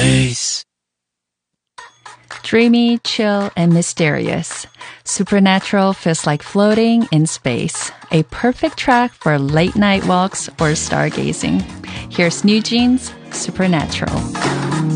space. Dreamy, chill, and mysterious. Supernatural feels like floating in space. A perfect track for late night walks or stargazing. Here's New Jeans, Supernatural.